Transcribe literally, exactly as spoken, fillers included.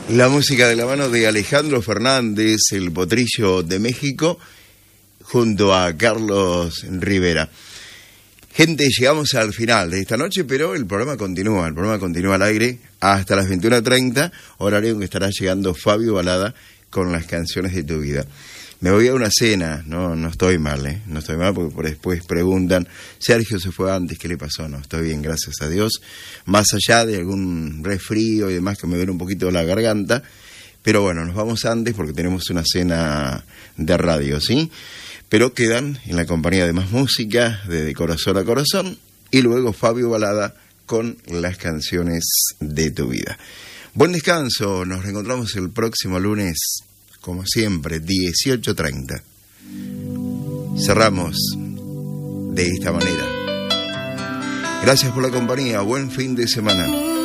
La música de la mano de Alejandro Fernández, el potrillo de México, junto a Carlos Rivera. Gente, llegamos al final de esta noche, pero el programa continúa, el programa continúa al aire hasta las veintiuna treinta, horario en que estará llegando Fabio Balada con las canciones de tu vida. Me voy a una cena, no no estoy mal, ¿eh? No estoy mal porque por después preguntan, Sergio se fue antes, ¿qué le pasó? No, estoy bien, gracias a Dios. Más allá de algún resfrío y demás que me duele un poquito la garganta, pero bueno, nos vamos antes porque tenemos una cena de radio, ¿sí? Pero quedan en la compañía de más música, de, de corazón a corazón, y luego Fabio Balada con las canciones de tu vida. Buen descanso, nos reencontramos el próximo lunes, como siempre, dieciocho treinta. Cerramos de esta manera. Gracias por la compañía, buen fin de semana.